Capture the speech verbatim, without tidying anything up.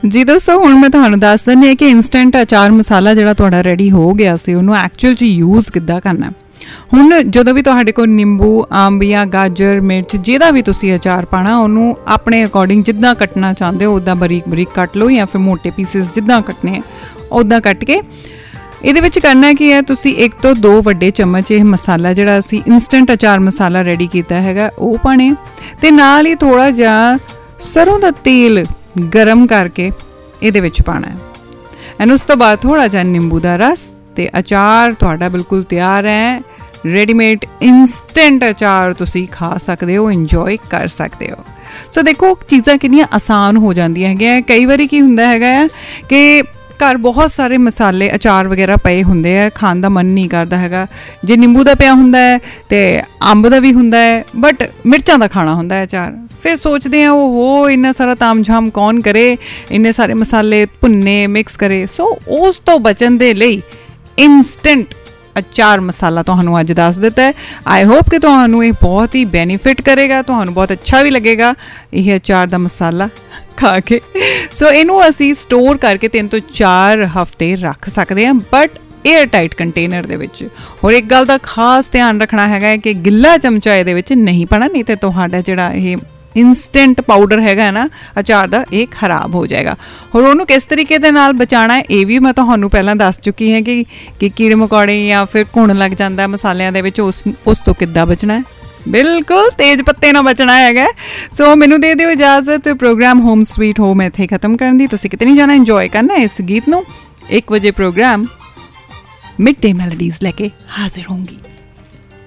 जी दोस्तों, हुण मैं तुहानूं दस दिंदी है कि इंस्टेंट अचार मसाला जिहड़ा तुहाडा रेडी हो गया सी उहनूं एक्चुअल च यूज़ किद्दां करना। हुण जदों भी तुहाडे कोल निंबू, अंब या गाजर, मिर्च जिहदा भी तुसीं अचार पाना उहनूं अपने अकॉर्डिंग जिद्दां कट्टना चाहुंदे हो उद्दां बरीक बरीक कट लो या फिर मोटे पीसिस जिद्दां कट्टने उद्दां कट के ਇਹਦੇ ਵਿੱਚ करना की है तुसी एक तो दो वड्डे चम्मच ਇਹ मसाला ਜਿਹੜਾ ਅਸੀਂ इंस्टेंट अचार मसाला रेडी ਕੀਤਾ ਹੈਗਾ ਉਹ ਪਾਣੇ ਤੇ ਨਾਲ ਹੀ ਥੋੜਾ ਜਿਹਾ ਸਰੋਂ ਦਾ ਤੇਲ ਗਰਮ ਕਰਕੇ ਇਹਦੇ ਵਿੱਚ ਪਾਣਾ ਹੈ ਐਂਡ ਉਸ ਤੋਂ ਬਾਅਦ ਥੋੜਾ ਜਿਹਾ ਨਿੰਬੂ ਦਾ ਰਸ ਤੇ ਅਚਾਰ ਤੁਹਾਡਾ ਬਿਲਕੁਲ ਤਿਆਰ ਹੈ रेडीमेड इंस्टेंट अचार तुसी खा सकते हो इंजॉय कर सकते हो। सो देखो चीज़ां कितनी आसान हो जांदियां हैगियां। कई बारी की हुंदा हैगा कि घर बहुत सारे मसाले अचार वगैरह पे होंदे है खाण दा मन नहीं करता हैगा। जे निंबू दा पिया हुंदा है ते अंब दा भी हुंदा है बट मिर्चां दा खाना हुंदा है अचार। फिर सोचते हैं ओहो इन्ना सारा ताम झाम कौन करे, इन्ने सारे मसाले भुन्ने मिक्स करे। सो उस तो बचन दे लई इंस्टेंट अचार मसाला तुहानूं अज दस दिता है। आई होप कि तुहानूं ये बहुत ही बेनीफिट करेगा, तुहानूं बहुत अच्छा भी लगेगा यह अचार दा मसाला खा के। सो इनू असी स्टोर करके तीन तो चार हफ्ते रख सकते हैं बट एयर टाइट कंटेनर दे विच। और एक गल दा खास ध्यान रखना है कि गिला चमचा इहदे विच नहीं पाना, नहीं तो तुहाडा जिहड़ा ये इंस्टेंट पाउडर हैगा ना अचार दा ये खराब हो जाएगा। और उन्होंने किस तरीके दे नाल बचाना है ये भी मैं तुहानूं पहलां दस चुकी है कि कि कीड़े मकोड़े या फिर घुण लग जाता है मसालियां दे विच उस उस तो किद्दां बचना है। बिल्कुल तेज पत्ते ना बचना है। सो मैनू दे दिओ इजाजत। प्रोग्राम होम स्वीट होम इत्थे खत्म करन दी। तुसीं किते नहीं जाना, इंजॉय करना इस गीत नूं। एक बजे प्रोग्राम मिड डे मैलोडीज लैके हाजिर होंगी।